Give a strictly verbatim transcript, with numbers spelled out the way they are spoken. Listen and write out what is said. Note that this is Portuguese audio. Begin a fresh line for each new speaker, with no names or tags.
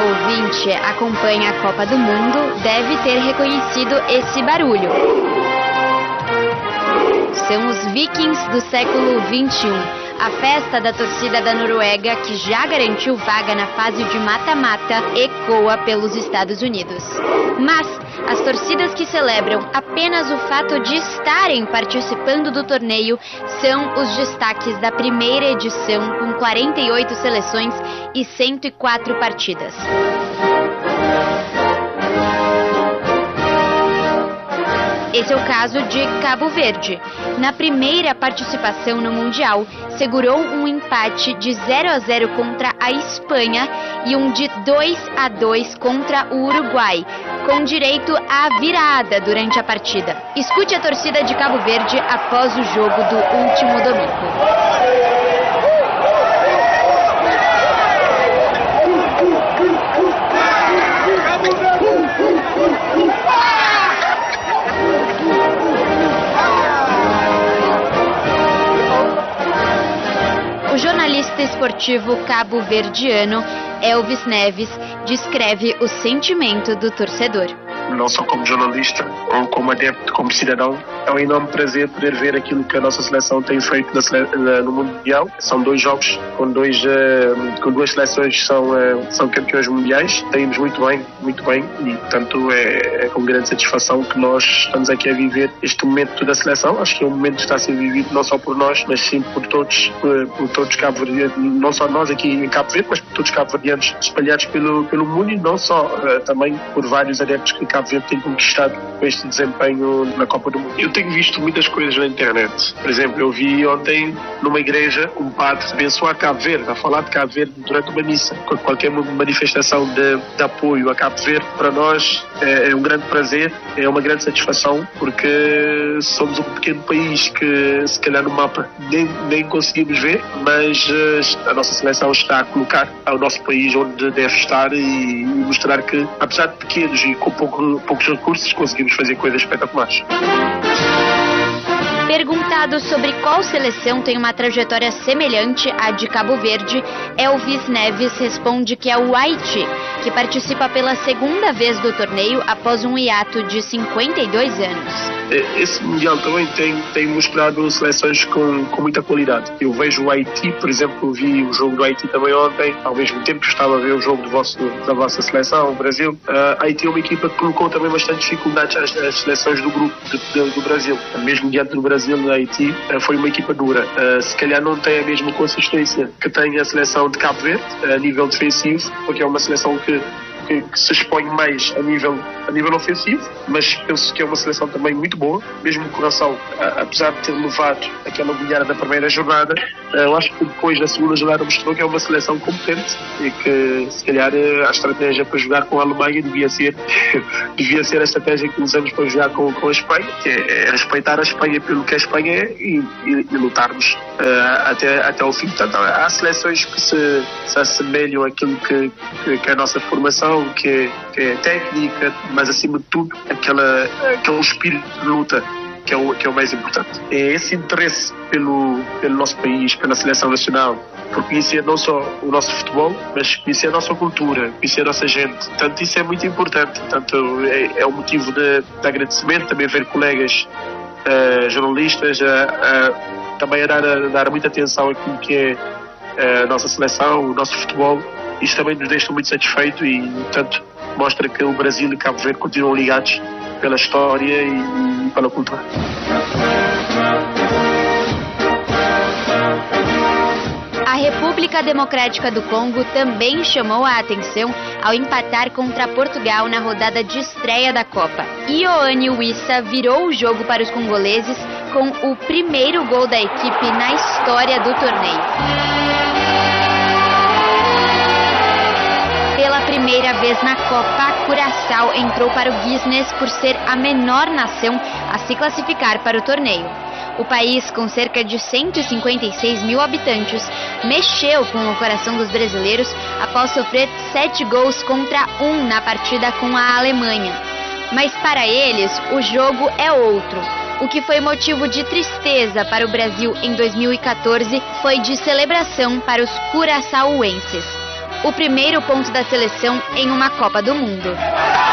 ouvinte acompanha a Copa do Mundo deve ter reconhecido esse barulho. São os Vikings do século vinte e um. A festa da torcida da Noruega, que já garantiu vaga na fase de mata-mata, ecoa pelos Estados Unidos. Mas as torcidas que celebram apenas o fato de estarem participando do torneio são os destaques da primeira edição, com quarenta e oito seleções e cento e quatro partidas. Esse é o caso de Cabo Verde. Na primeira participação no Mundial, segurou um empate de zero a zero contra a Espanha e um de dois a dois contra o Uruguai, com direito à virada durante a partida. Escute a torcida de Cabo Verde após o jogo do último domingo. O jornalista esportivo cabo-verdiano Elvis Neves descreve o sentimento do torcedor.
Não só como jornalista ou como adepto, como cidadão, é um enorme prazer poder ver aquilo que a nossa seleção tem feito na, no Mundial. São dois jogos com, dois, uh, com duas seleções que são, uh, são campeões mundiais. Temos muito bem, muito bem, e portanto é, é com grande satisfação que nós estamos aqui a viver este momento da seleção. Acho que é um momento que está a ser vivido não só por nós, mas sim por todos, por, por todos cabo-verdianos, não só nós aqui em Cabo Verde, mas por todos os cabo-verdianos espalhados pelo, pelo mundo, e não só, uh, também por vários adeptos que Cabo Verde tem conquistado com este desempenho na Copa do Mundo. Eu tenho visto muitas coisas na internet. Por exemplo, eu vi ontem numa igreja um padre abençoar Cabo Verde, a falar de Cabo Verde durante uma missa. Qualquer manifestação de, de apoio a Cabo Verde, para nós é, é um grande prazer, é uma grande satisfação, porque somos um pequeno país que se calhar no mapa nem, nem conseguimos ver, mas uh, a nossa seleção está a colocar o nosso país onde deve estar e, e mostrar que, apesar de pequenos e com pouco, poucos recursos, conseguimos fazer coisas espetaculares.
Perguntado sobre qual seleção tem uma trajetória semelhante à de Cabo Verde, Elvis Neves responde que é o Haiti, que participa pela segunda vez do torneio após um hiato de cinquenta e dois anos.
Esse Mundial também tem, tem mostrado seleções com, com muita qualidade. Eu vejo o Haiti, por exemplo, vi o jogo do Haiti também ontem, ao mesmo tempo que estava a ver o jogo do vosso, da vossa seleção, o Brasil. Uh, Haiti é uma equipa que colocou também bastante dificuldades às, às seleções do grupo de, de, do Brasil. Mesmo diante do Brasil, o Haiti uh, foi uma equipa dura. Uh, se calhar não tem a mesma consistência que tem a seleção de Cabo Verde, a nível defensivo, porque é uma seleção que Que, que se expõe mais a nível, a nível ofensivo, mas penso que é uma seleção também muito boa, mesmo o Coração, a, apesar de ter levado aquela goleada da primeira jornada, eu acho que depois da segunda jornada mostrou que é uma seleção competente e que se calhar a estratégia para jogar com a Alemanha devia ser, devia ser a estratégia que usamos para jogar com, com a Espanha, que é, é respeitar a Espanha pelo que a Espanha é e, e, e lutarmos uh, até, até o fim. Portanto, há seleções que se, se assemelham àquilo que, que, que é a nossa formação, Que é, que é técnica, mas acima de tudo aquela, aquele espírito de luta que é, o, que é o mais importante. É esse interesse pelo, pelo nosso país, pela seleção nacional, por conhecer não só o nosso futebol, mas conhecer a nossa cultura, conhecer a nossa gente. Portanto, isso é muito importante. Portanto, é, é um motivo de, de agradecimento, também ver colegas uh, jornalistas uh, uh, também a dar, a dar muita atenção àquilo que é uh, a nossa seleção, o nosso futebol. Isto também nos deixa muito satisfeito e, portanto, mostra que o Brasil e Cabo Verde continuam ligados pela história e, e pela cultura.
A República Democrática do Congo também chamou a atenção ao empatar contra Portugal na rodada de estreia da Copa. Ioane Wissa virou o jogo para os congoleses com o primeiro gol da equipe na história do torneio. Pela primeira vez na Copa, Curaçao entrou para o Guinness por ser a menor nação a se classificar para o torneio. O país, com cerca de cento e cinquenta e seis mil habitantes, mexeu com o coração dos brasileiros após sofrer sete gols contra um na partida com a Alemanha. Mas para eles, o jogo é outro. O que foi motivo de tristeza para o Brasil em dois mil e quatorze foi de celebração para os curaçaoenses. o primeiro ponto da seleção em uma Copa do Mundo.